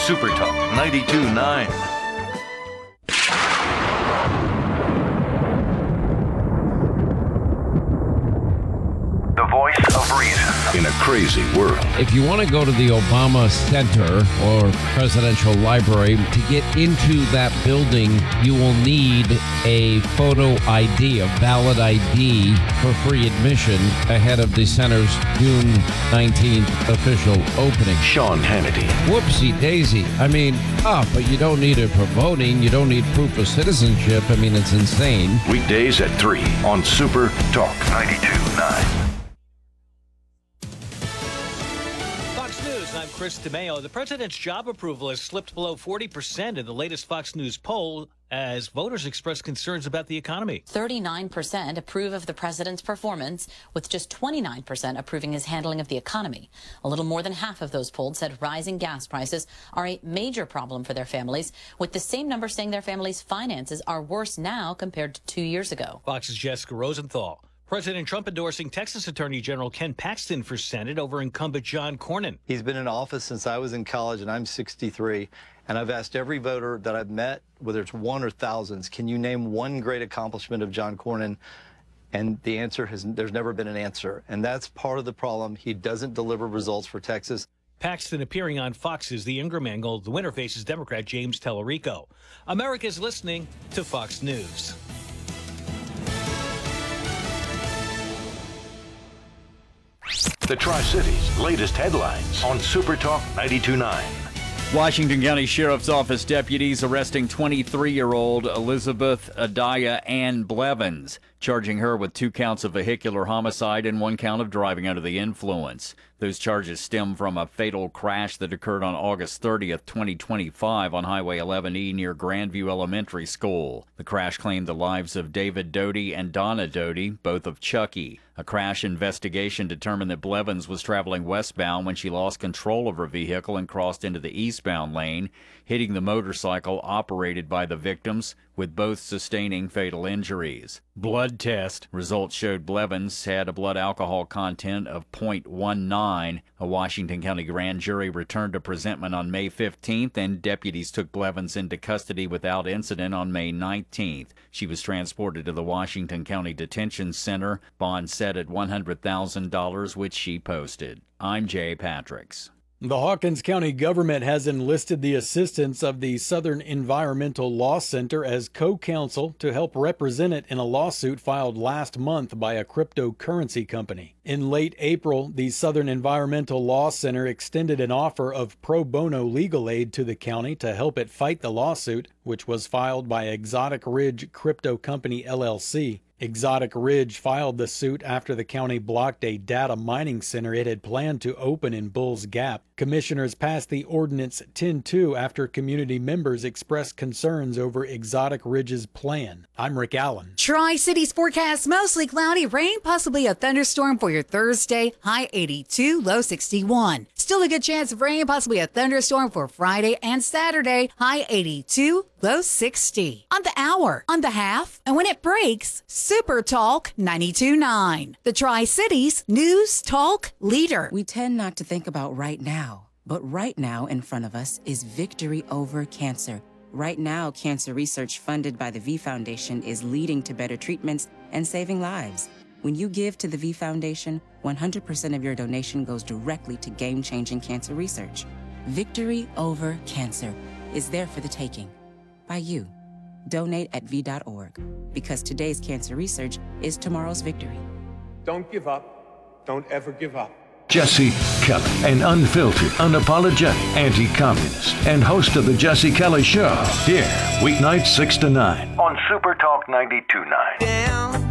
Super Talk 92.9. The voice of reason in a crazy world. If you want to go to the Obama Center or Presidential Library, to get into that building, you will need a photo ID, a valid ID for free admission ahead of the center's June 19th official opening. Sean Hannity. Whoopsie daisy. But you don't need it for voting. You don't need proof of citizenship. It's insane. Weekdays at 3 on Super Talk 92.9. I'm Chris DeMeo. The president's job approval has slipped below 40% in the latest Fox News poll as voters express concerns about the economy. 39% approve of the president's performance, with just 29% approving his handling of the economy. A little more than half of those polled said rising gas prices are a major problem for their families, with the same number saying their families' finances are worse now compared to 2 years ago. Fox's Jessica Rosenthal. President Trump endorsing Texas Attorney General Ken Paxton for Senate over incumbent John Cornyn. He's been in office since I was in college, and I'm 63. And I've asked every voter that I've met, whether it's one or thousands, can you name one great accomplishment of John Cornyn? And the answer there's never been an answer. And that's part of the problem. He doesn't deliver results for Texas. Paxton appearing on Fox's The Ingram Angle. The winner faces Democrat James Tellerico. America's listening to Fox News. The Tri-Cities' latest headlines on Super Talk 92.9. Washington County Sheriff's Office deputies arresting 23-year-old Elizabeth Adaya Ann Blevins, charging her with 2 counts of vehicular homicide and 1 count of driving under the influence. Those charges stem from a fatal crash that occurred on August 30th, 2025 on Highway 11E near Grandview Elementary School. The crash claimed the lives of David Doty and Donna Doty, both of Chucky. A crash investigation determined that Blevins was traveling westbound when she lost control of her vehicle and crossed into the eastbound lane, hitting the motorcycle operated by the victims, with both sustaining fatal injuries. Blood test results showed Blevins had a blood alcohol content of 0.19. A Washington County grand jury returned to presentment on May 15th, and deputies took Blevins into custody without incident on May 19th. She was transported to the Washington County Detention Center, bond set at $100,000, which she posted. I'm Jay Patricks. The Hawkins County government has enlisted the assistance of the Southern Environmental Law Center as co-counsel to help represent it in a lawsuit filed last month by a cryptocurrency company. In late April, the Southern Environmental Law Center extended an offer of pro bono legal aid to the county to help it fight the lawsuit, which was filed by Exotic Ridge Crypto Company, LLC. Exotic Ridge filed the suit after the county blocked a data mining center it had planned to open in Bulls Gap. Commissioners passed the Ordinance 10-2 after community members expressed concerns over Exotic Ridge's plan. I'm Rick Allen. Tri-Cities forecast mostly cloudy, rain, possibly a thunderstorm for your Thursday, high 82, low 61. Still a good chance of rain, possibly a thunderstorm for Friday and Saturday, high 82, low 60. On the hour, on the half, and when it breaks, Super Talk 92.9. The Tri-Cities News Talk Leader. We tend not to think about right now, but right now in front of us is victory over cancer. Right now, cancer research funded by the V Foundation is leading to better treatments and saving lives. When you give to the V Foundation, 100% of your donation goes directly to game-changing cancer research. Victory over cancer is there for the taking by you. Donate at V.org, because today's cancer research is tomorrow's victory. Don't give up. Don't ever give up. Jesse Kelly, an unfiltered, unapologetic anti-communist, and host of The Jesse Kelly Show. Here, weeknights 6 to 9 on Super Talk 92.9.